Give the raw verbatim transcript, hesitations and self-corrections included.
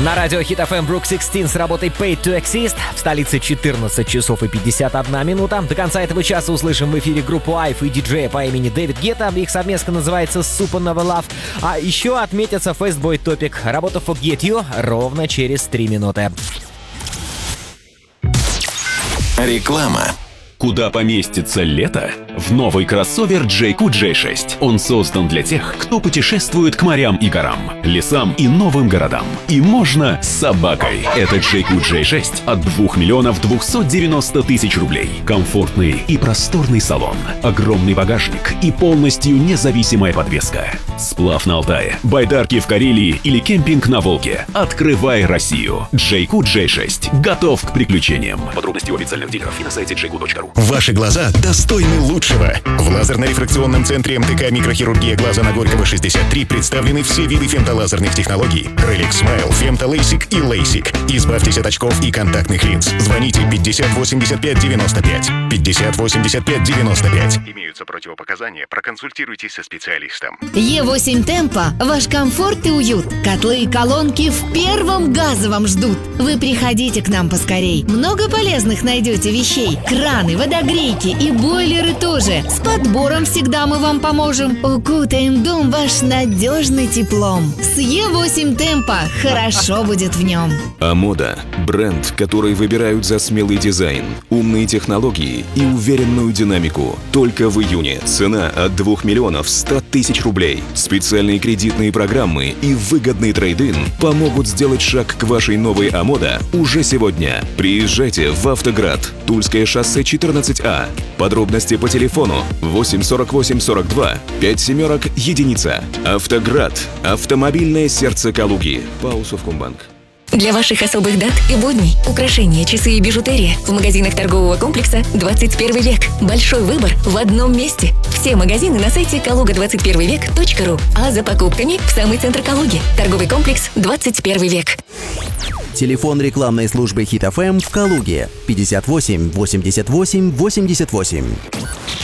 На радио Hit эф эм Brook шестнадцать с работой Paid to Exist. В столице четырнадцать часов и пятьдесят одна минута. До конца этого часа услышим в эфире группу Айв и диджея по имени Дэвид Гетта. Их совместка называется Supernova Love. А еще отметится Fastboy Topic. Работа Forget You ровно через три минуты. Реклама. Куда поместится лето? В новый кроссовер джей кью джей шесть. Он создан для тех, кто путешествует к морям и горам, лесам и новым городам. И можно с собакой. Это джей кью джей шесть от двух миллионов двухсот девяноста тысяч рублей. Комфортный и просторный салон, огромный багажник и полностью независимая подвеска. Сплав на Алтае, байдарки в Карелии или кемпинг на Волге. Открывай Россию. джей кью джей шесть готов к приключениям. Подробности у официальных дилеров и на сайте джей кью точка ру. Ваши глаза достойны лучшего. В лазерно-рефракционном центре эм тэ ка «Микрохирургия глаза» на Горького шестьдесят три представлены все виды фемтолазерных технологий. Реликс Смайл, фемтолейсик и лейсик. Избавьтесь от очков и контактных линз. Звоните пятьдесят восемьдесят пять девяносто пять. пятьдесят восемьдесят пять девяносто пять. Имеются противопоказания. Проконсультируйтесь со специалистом. е восемь Темпо. Ваш комфорт и уют. Котлы и колонки в первом газовом ждут. Вы приходите к нам поскорей. Много полезных найдете вещей. Краны, водогрейки и бойлеры тоже. С подбором всегда мы вам поможем. Укутаем дом ваш надежным теплом. С е восемь Темпо хорошо будет в нем. Амода – бренд, который выбирают за смелый дизайн, умные технологии и уверенную динамику. Только в июне цена от двух миллионов ста тысяч рублей. Специальные кредитные программы и выгодный трейд-ин помогут сделать шаг к вашей новой Амода уже сегодня. Приезжайте в Автоград, Тульское шоссе четырнадцать А. Подробности по телефону восемь сорок восемь сорок два пять семерок единица. Автоград. Автомобильное сердце Калуги. ПАО Совкомбанк. Для ваших особых дат и будней украшения, часы и бижутерия в магазинах торгового комплекса «двадцать первый век». Большой выбор в одном месте. Все магазины на сайте калуга двадцать первый век точка ру. А за покупками в самый центр Калуги. Торговый комплекс «двадцать первый век». Телефон рекламной службы Hit эф эм в Калуге пятьдесят восемь восемьдесят восемь восемьдесят восемь.